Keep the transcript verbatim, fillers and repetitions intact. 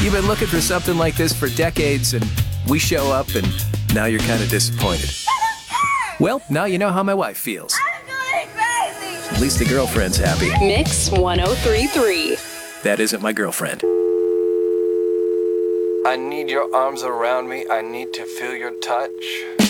You've been looking for something like this for decades, and we show up, and now you're kind of disappointed. Well, now you know how my wife feels. I'm going crazy. At least the girlfriend's happy. Mix one oh three three. That isn't my girlfriend. I need your arms around me. I need to feel your touch.